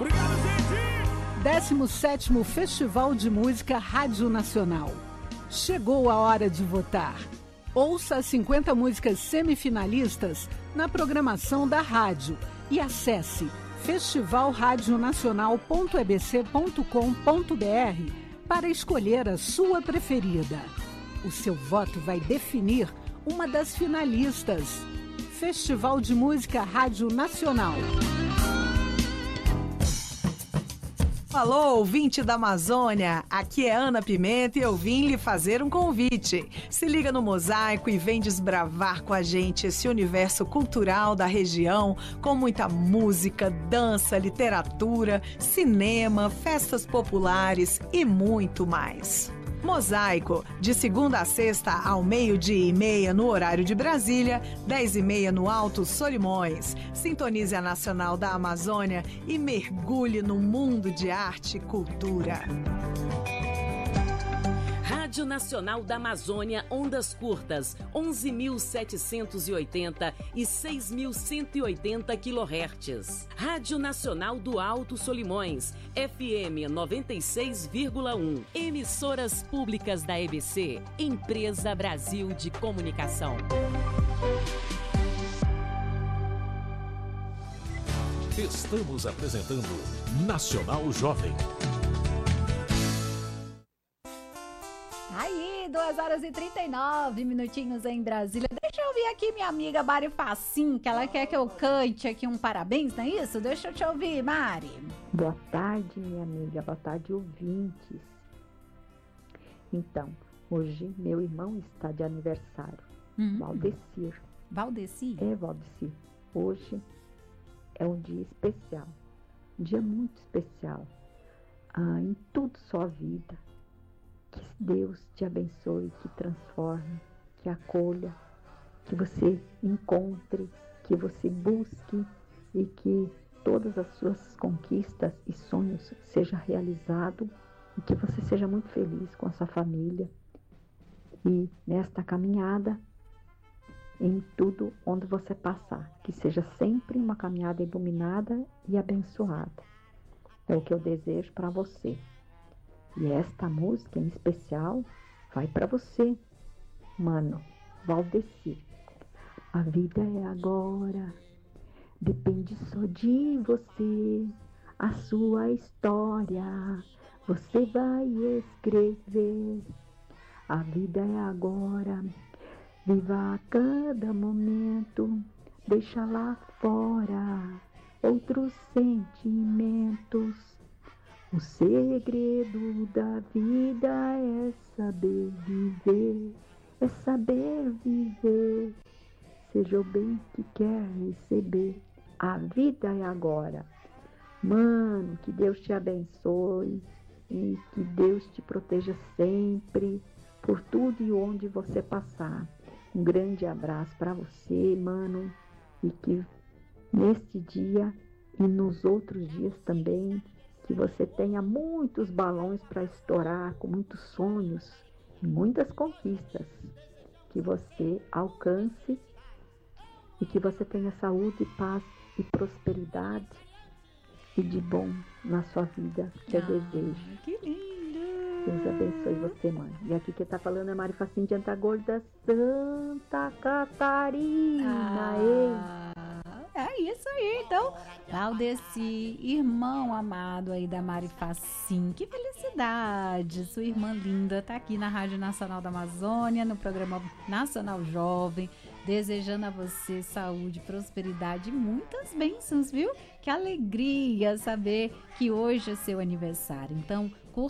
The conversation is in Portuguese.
Obrigado, gente! 17º Festival de Música Rádio Nacional. Chegou a hora de votar. Ouça as 50 músicas semifinalistas na programação da rádio e acesse festivalradionacional.ebc.com.br para escolher a sua preferida. O seu voto vai definir uma das finalistas. Festival de Música Rádio Nacional. Alô, ouvinte da Amazônia, aqui é Ana Pimenta e eu vim lhe fazer um convite. Se liga no Mosaico e vem desbravar com a gente esse universo cultural da região, com muita música, dança, literatura, cinema, festas populares e muito mais. Mosaico, de segunda a sexta ao 12:30 no horário de Brasília, 10:30 no Alto Solimões. Sintonize a Nacional da Amazônia e mergulhe no mundo de arte e cultura. Rádio Nacional da Amazônia, ondas curtas, 11.780 e 6.180 kHz. Rádio Nacional do Alto Solimões, FM 96,1. Emissoras públicas da EBC, Empresa Brasil de Comunicação. Estamos apresentando Nacional Jovem. Aí, 2h39 em Brasília. Deixa eu ouvir aqui minha amiga Mari Facim, que ela quer que eu cante aqui um parabéns, não é isso? Deixa eu te ouvir, Mari. Boa tarde, minha amiga. Boa tarde, ouvintes. Então, hoje meu irmão está de aniversário. Valdecir. Valdecir? É, Valdecir. Hoje é um dia especial. Um dia muito especial. Em tudo sua vida. Que Deus te abençoe, que transforme, que acolha, que você encontre, que você busque e que todas as suas conquistas e sonhos sejam realizados e que você seja muito feliz com a sua família e nesta caminhada, em tudo onde você passar, que seja sempre uma caminhada iluminada e abençoada. É o que eu desejo para você. E esta música em especial vai para você, mano, Valdecir. A vida é agora, depende só de você, a sua história você vai escrever. A vida é agora, viva a cada momento, deixa lá fora outros sentimentos. O segredo da vida é saber viver, é saber viver. Seja o bem que quer receber. A vida é agora. Mano, que Deus te abençoe e que Deus te proteja sempre por tudo e onde você passar. Um grande abraço para você, mano, e que neste dia e nos outros dias também, que você tenha muitos balões para estourar, com muitos sonhos e muitas conquistas, que você alcance e que você tenha saúde, paz e prosperidade e de bom na sua vida, que eu desejo. Que lindo! Deus abençoe você, mãe. E aqui quem tá falando é Mari Facim de Antagorda, Santa Catarina. É isso aí, então, Valdecir, irmão amado aí da Mari Facim, que felicidade, sua irmã linda tá aqui na Rádio Nacional da Amazônia, no programa Nacional Jovem, desejando a você saúde, prosperidade e muitas bênçãos, viu? Que alegria saber que hoje é seu aniversário, então curta